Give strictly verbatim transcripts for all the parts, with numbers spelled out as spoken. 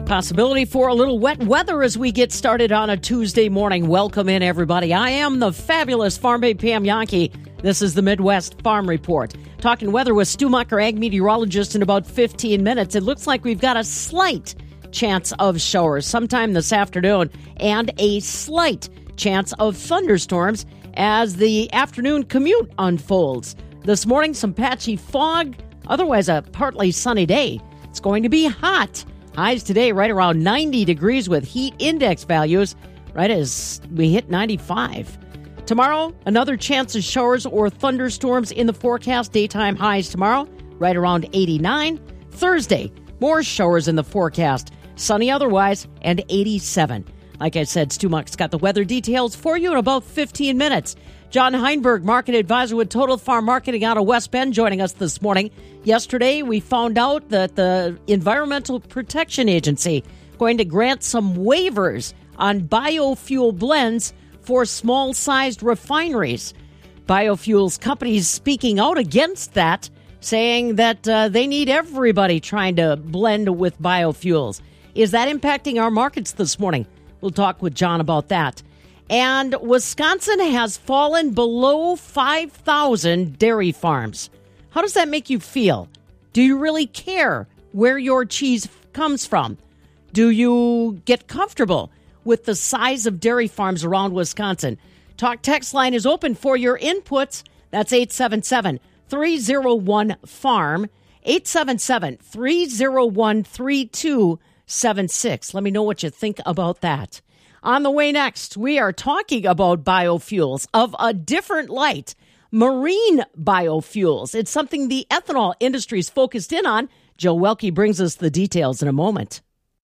Possibility for a little wet weather as we get started on a Tuesday morning. Welcome in, everybody. I am the fabulous Farm Babe Pam Yankee. This is the Midwest Farm Report. Talking weather with Stu Mucker, ag meteorologist, in about fifteen minutes. It looks like we've got a slight chance of showers sometime this afternoon and a slight chance of thunderstorms as the afternoon commute unfolds. This morning, some patchy fog, otherwise a partly sunny day. It's going to be hot. Highs today right around ninety degrees with heat index values right as we hit ninety-five. Tomorrow, another chance of showers or thunderstorms in the forecast. Daytime highs tomorrow right around eighty-nine. Thursday, more showers in the forecast. Sunny otherwise and eighty-seven. Like I said, Stu Muck's got the weather details for you in about fifteen minutes. John Heinberg, market advisor with Total Farm Marketing out of West Bend, joining us this morning. Yesterday, we found out that the Environmental Protection Agency going to grant some waivers on biofuel blends for small-sized refineries. Biofuels companies speaking out against that, saying that uh, they need everybody trying to blend with biofuels. Is that impacting our markets this morning? We'll talk with John about that. And Wisconsin has fallen below five thousand dairy farms. How does that make you feel? Do you really care where your cheese comes from? Do you get comfortable with the size of dairy farms around Wisconsin? Talk text line is open for your inputs. That's eight seven seven, three oh one, farm, eight seven seven, three oh one, three two seven six. Let me know what you think about that. On the way next, we are talking about biofuels of a different light. Marine biofuels. It's something the ethanol industry is focused in on. Joe Welke brings us the details in a moment.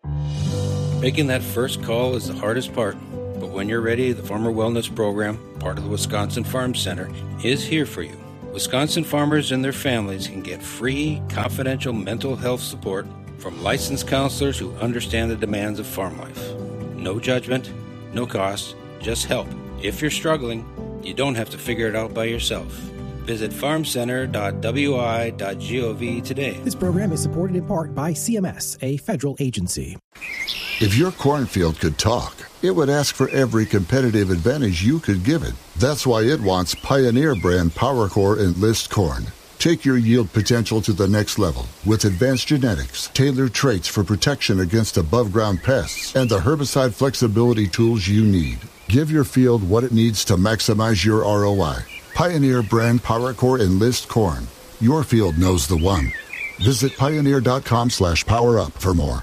Making that first call is the hardest part. But when you're ready, the Farmer Wellness Program, part of the Wisconsin Farm Center, is here for you. Wisconsin farmers and their families can get free, confidential mental health support from licensed counselors who understand the demands of farm life. No judgment, no cost, just help. If you're struggling, you don't have to figure it out by yourself. Visit farm center dot w i dot gov today. This program is supported in part by C M S, a federal agency. If your cornfield could talk, it would ask for every competitive advantage you could give it. That's why it wants Pioneer brand PowerCore Enlist corn. Take your yield potential to the next level with advanced genetics, tailored traits for protection against above-ground pests, and the herbicide flexibility tools you need. Give your field what it needs to maximize your R O I. Pioneer brand PowerCore Enlist corn. Your field knows the one. Visit pioneer.com slash power up for more.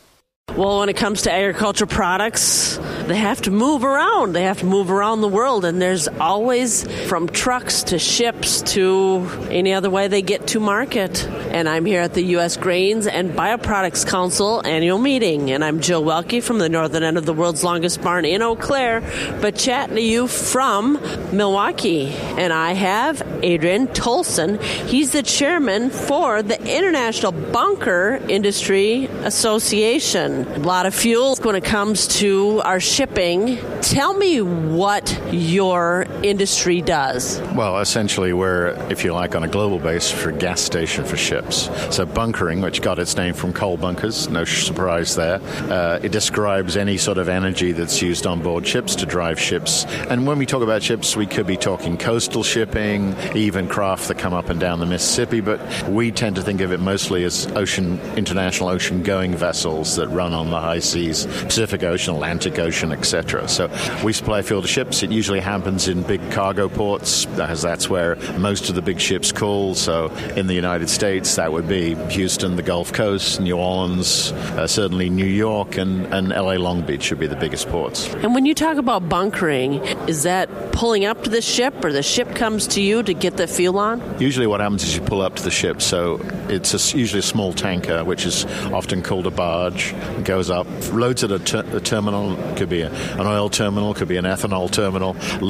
Well, when it comes to agriculture products, they have to move around. They have to move around the world, and there's always from trucks to ships to any other way they get to market. And I'm here at the U S Grains and Bioproducts Council annual meeting, and I'm Jill Welke from the northern end of the world's longest barn in Eau Claire, but chatting to you from Milwaukee. And I have Adrian Tolson. He's the chairman for the International Bunker Industry Association. A lot of fuel when it comes to our shipping. Tell me what your industry does. Well, essentially we're, if you like, on a global base for a gas station for ships. So bunkering, which got its name from coal bunkers, no surprise there. Uh, it describes any sort of energy that's used on board ships to drive ships. And when we talk about ships, we could be talking coastal shipping, even craft that come up and down the Mississippi, but we tend to think of it mostly as ocean, international ocean-going vessels that run on the high seas, Pacific Ocean, Atlantic Ocean, et cetera. So we supply fuel to ships. It usually happens in big cargo ports, as that's where most of the big ships call. So in the United States, that would be Houston, the Gulf Coast, New Orleans, uh, certainly New York, and, and L A Long Beach would be the biggest ports. And when you talk about bunkering, is that pulling up to the ship, or the ship comes to you to get the fuel on? Usually what happens is you pull up to the ship. So it's a, usually a small tanker, which is often called a barge. It goes up, loads at a, ter- a terminal, could be a, an oil terminal, could be an ethanol terminal, loads the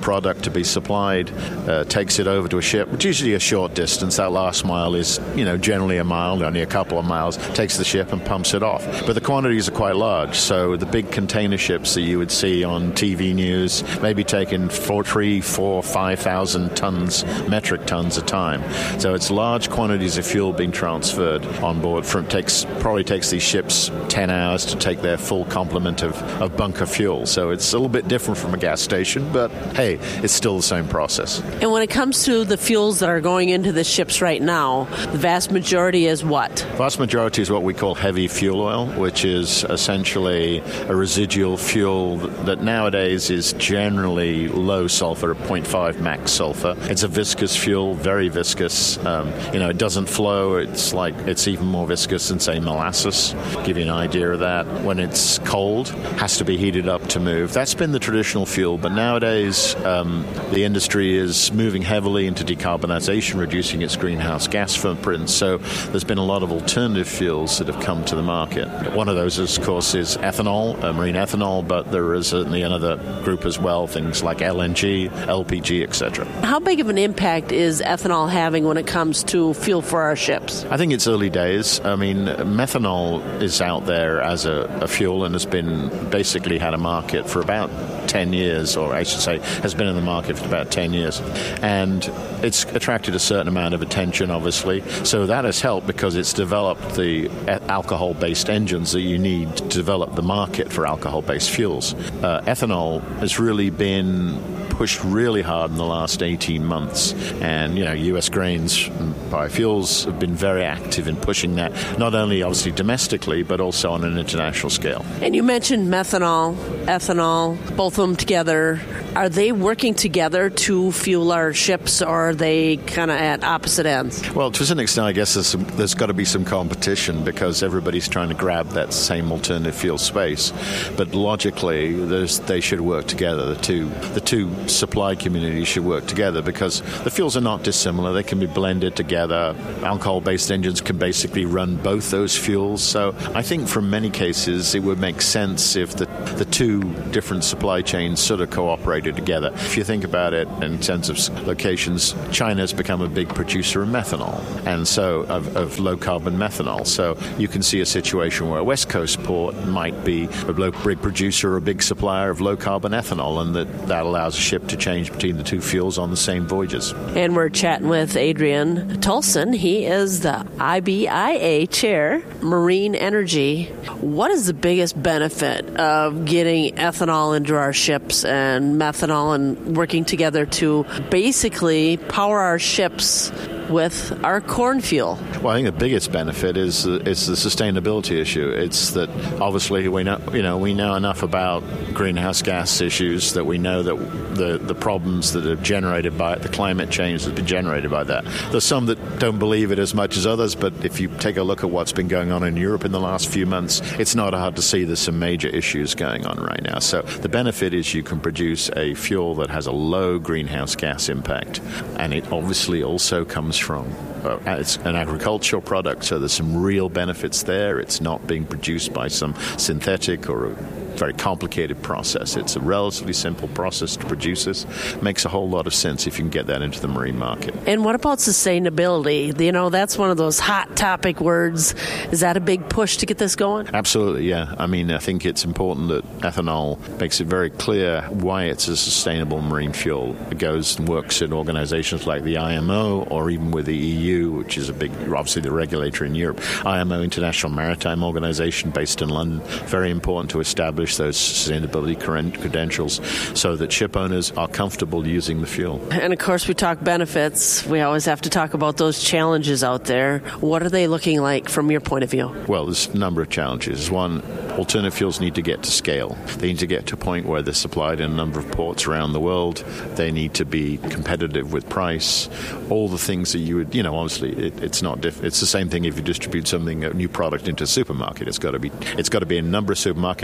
product to be supplied, uh, takes it over to a ship, which is usually a short distance. That last mile is, you know, generally a mile, only a couple of miles, takes the ship and pumps it off. But the quantities are quite large, so the big container ships that you would see on T V news may be taking four, three, four, five thousand tons, metric tons a time. So it's large quantities of fuel being transferred on board. From takes probably takes these ships ten hours to take their full complement of, of bunker fuel. So it's a little bit different from a gas station, but hey, it's still the same process. And when it comes to the fuels that are going into the ships right now, the vast majority is what? Vast majority is what we call heavy fuel oil, which is essentially a residual fuel that nowadays is generally low sulfur, zero point five max sulfur. It's a viscous fuel, very viscous. Um, you know, it doesn't flow. It's like it's even more viscous than, say, molasses. Give you an idea of that. When it's cold, has to be heated up to move. That's been the traditional fuel, but nowadays um, the industry is moving heavily into decarbonization, reducing its greenhouse gas footprint. So there's been a lot of alternative fuels that have come to the market. One of those, of course, is ethanol, uh, marine ethanol, but there is certainly another group as well, things like L N G, L P G, et cetera. How big of an impact is ethanol having when it comes to fuel for our ships? I think it's early days. I mean, methanol is out there as a, a fuel and has been basically had a market for about ten years, or I should say has been in the market for about ten years. And it's attracted a certain amount of attention, obviously. So that has helped because it's developed the alcohol-based engines that you need to develop the market for alcohol-based fuels. Uh, ethanol has really been pushed really hard in the last eighteen months. And, you know, U S Grains and Biofuels have been very active in pushing that, not only obviously domestically, but also on an international scale. And you mentioned methanol, ethanol, both of them together. Are they working together to fuel our ships, or are they kind of at opposite ends? Well, to some extent, I guess there's, some, there's got to be some competition because everybody's trying to grab that same alternative fuel space. But logically, they should work together. The two, the two supply communities should work together because the fuels are not dissimilar. They can be blended together. Alcohol-based engines can basically run both those fuels. So I think from many cases, it would make sense if the, the two different supply chains sort of cooperated together. If you think about it in terms of locations, China's become a big producer of methanol, and so of, of low-carbon methanol. So you can see a situation where a West Coast port might be a big producer or a big supplier of low-carbon ethanol, and that, that allows a ship to change between the two fuels on the same voyages. And we're chatting with Adrian Tolson. He is the I B I A Chair, Marine Energy. What is the biggest benefit of getting ethanol into our ships and methanol and working together to basically power our ships with our corn fuel? Well, I think the biggest benefit is uh, is the sustainability issue. It's that obviously we know you know we know enough about greenhouse gas issues that we know that the the problems that are generated by it, the climate change that's been generated by that. There's some that don't believe it as much as others, but if you take a look at what's been going on in Europe in the last few months, it's not hard to see there's some major issues going on right now. So the benefit is you can produce a fuel that has a low greenhouse gas impact, and it obviously also comes from uh, it's an agricultural product, so there's some real benefits there. It's not being produced by some synthetic or a very complicated process. It's a relatively simple process to produce this. Makes a whole lot of sense if you can get that into the marine market. And what about sustainability? You know, that's one of those hot topic words. Is that a big push to get this going? Absolutely, yeah. I mean, I think it's important that ethanol makes it very clear why it's a sustainable marine fuel. It goes and works in organizations like the I M O or even with the E U, which is a big, obviously the regulator in Europe. I M O, International Maritime Organization, based in London. Very important to establish those sustainability credentials so that ship owners are comfortable using the fuel. And of course, we talk benefits. We always have to talk about those challenges out there. What are they looking like from your point of view? Well, there's a number of challenges. One, alternative fuels need to get to scale. They need to get to a point where they're supplied in a number of ports around the world. They need to be competitive with price. All the things that you would, you know, obviously it, it's not diff- it's the same thing if you distribute something, a new product into a supermarket. It's got to be it's got to be in a number of supermarkets so you can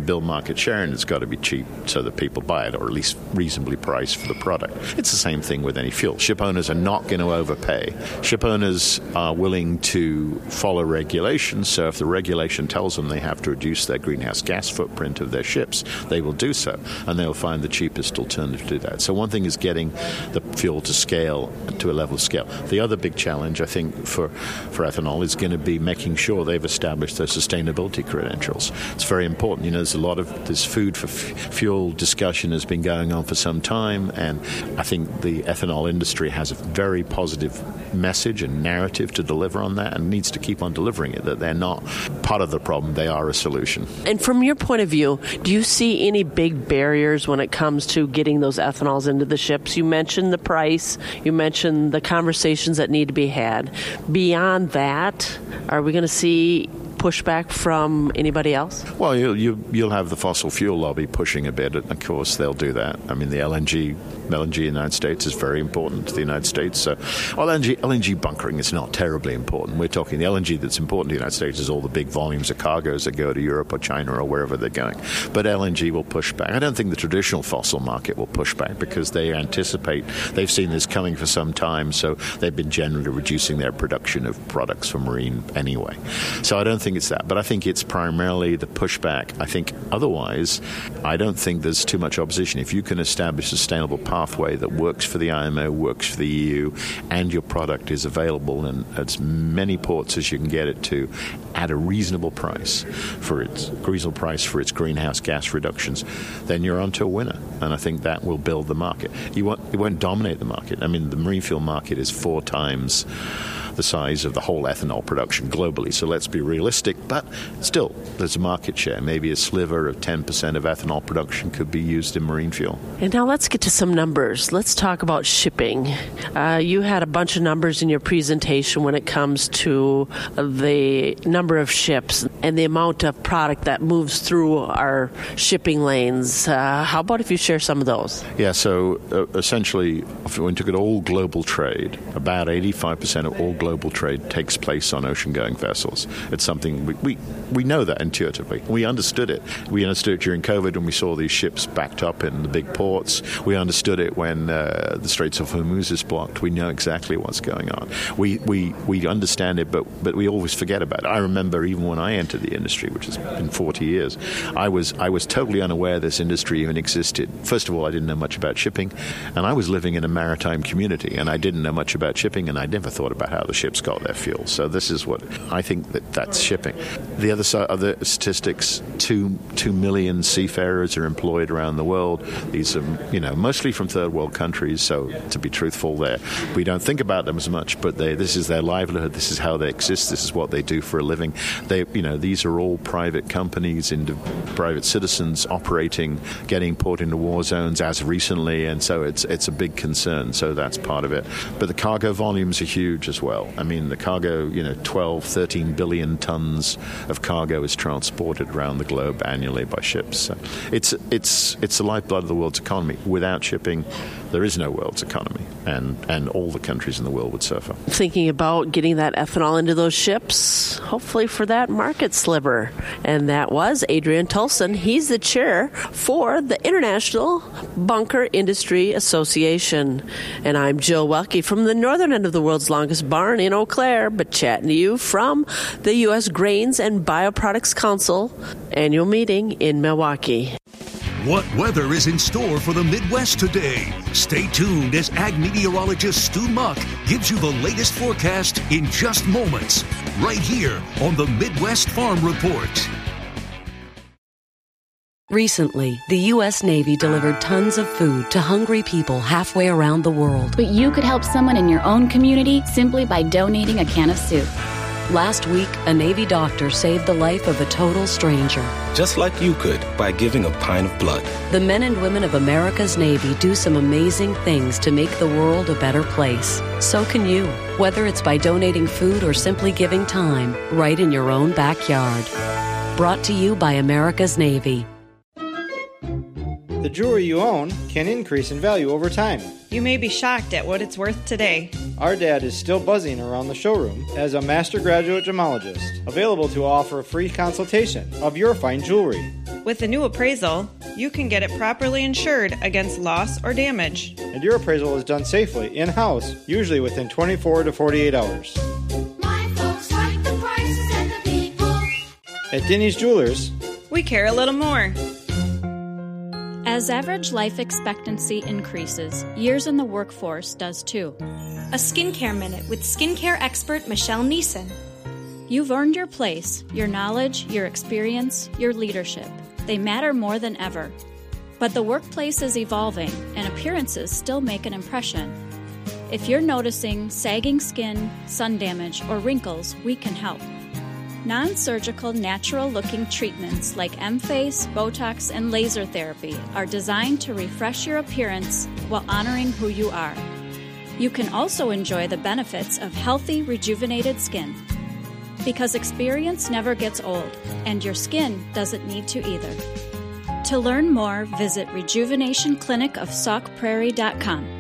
build market share, and it's got to be cheap so that people buy it, or at least reasonably priced for the product. It's the same thing with any fuel. Ship owners are not going to overpay. Ship owners are willing to follow regulations, so if the regulation tells them they have to reduce their greenhouse gas footprint of their ships, they will do so, and they'll find the cheapest alternative to do that. So one thing is getting the fuel to scale, to a level of scale. The other big challenge, I think, for, for ethanol is going to be making sure they've established their sustainability credentials. It's very important. You know, there's a lot of this food for f- fuel discussion has been going on for some time, and I think the ethanol industry has a very positive message and narrative to deliver on that, and needs to keep on delivering it, that they're not part of the problem, they are a solution. And from your point of view, do you see any big barriers when it comes to getting those ethanols into the ships? You mentioned the price, you mentioned the conversations that need to be had. Beyond that, are we going to see pushback from anybody else? Well, you, you, you'll have the fossil fuel lobby pushing a bit, and of course they'll do that. I mean, the L N G L N G in the United States is very important to the United States. So, well, L N G, L N G bunkering is not terribly important. We're talking the L N G that's important to the United States is all the big volumes of cargoes that go to Europe or China or wherever they're going. But L N G will push back. I don't think the traditional fossil market will push back because they anticipate, they've seen this coming for some time, so they've been generally reducing their production of products for marine anyway. So I don't think it's that, but I think it's primarily the pushback. I think otherwise, I don't think there's too much opposition. If you can establish a sustainable pathway that works for the I M O, works for the E U, and your product is available in as many ports as you can get it to at a reasonable price for its reasonable price for its greenhouse gas reductions, then you're onto a winner. And I think that will build the market. You won't, it won't dominate the market. I mean, the marine fuel market is four times the size of the whole ethanol production globally. So let's be realistic, but still, there's a market share. Maybe a sliver of ten percent of ethanol production could be used in marine fuel. And now let's get to some numbers. Let's talk about shipping. Uh, you had a bunch of numbers in your presentation when it comes to the number of ships and the amount of product that moves through our shipping lanes. Uh, how about if you share some of those? Yeah, so uh, essentially, if we took at all global trade, about eighty-five percent of all global trade takes place on ocean-going vessels. It's something we, we we know that intuitively. We understood it. We understood it during COVID when we saw these ships backed up in the big ports. We understood it when uh, the Straits of Hormuz is blocked. We know exactly what's going on. We we we understand it, but but we always forget about it. I remember even when I entered the industry, which has been forty years, I was I was totally unaware this industry even existed. First of all, I didn't know much about shipping, and I was living in a maritime community, and I didn't know much about shipping, and I never thought about how the ships got their fuel. So this is what I think that that's shipping. The other side, other statistics: two two million seafarers are employed around the world. These are, you know, mostly from third world countries. So to be truthful, there we don't think about them as much, but they, this is their livelihood. This is how they exist. This is what they do for a living. They, you know, these are all private companies, into private citizens operating, getting put into war zones as recently, and so it's it's a big concern. So that's part of it. But the cargo volumes are huge as well. I mean, the cargo, you know, twelve, thirteen billion tons of cargo is transported around the globe annually by ships. So it's it's it's the lifeblood of the world's economy. Without shipping, there is no world's economy, and, and all the countries in the world would suffer. Thinking about getting that ethanol into those ships, hopefully for that market sliver. And that was Adrian Tolson. He's the chair for the International Bunker Industry Association. And I'm Jill Welke from the northern end of the world's longest barn in Eau Claire, but chatting to you from the U S Grains and Bioproducts Council annual meeting in Milwaukee. What weather is in store for the Midwest today? Stay tuned as ag meteorologist Stu Muck gives you the latest forecast in just moments, right here on the Midwest Farm Report. Recently, the U S Navy delivered tons of food to hungry people halfway around the world. But you could help someone in your own community simply by donating a can of soup. Last week, a Navy doctor saved the life of a total stranger. Just like you could by giving a pint of blood. The men and women of America's Navy do some amazing things to make the world a better place. So can you, whether it's by donating food or simply giving time, right in your own backyard. Brought to you by America's Navy. The jewelry you own can increase in value over time. You may be shocked at what it's worth today. Our dad is still buzzing around the showroom as a master graduate gemologist, available to offer a free consultation of your fine jewelry. With the new appraisal, you can get it properly insured against loss or damage. And your appraisal is done safely, in-house, usually within twenty-four to forty-eight hours. My folks like the prices and the people. At Denny's Jewelers, we care a little more. As average life expectancy increases, years in the workforce does too. A Skincare Minute with skincare expert Michelle Neeson. You've earned your place, your knowledge, your experience, your leadership. They matter more than ever. But the workplace is evolving, and appearances still make an impression. If you're noticing sagging skin, sun damage, or wrinkles, we can help. Non-surgical, natural-looking treatments like M-Face, Botox, and laser therapy are designed to refresh your appearance while honoring who you are. You can also enjoy the benefits of healthy, rejuvenated skin. Because experience never gets old, and your skin doesn't need to either. To learn more, visit rejuvenation clinic of sauk prairie dot com.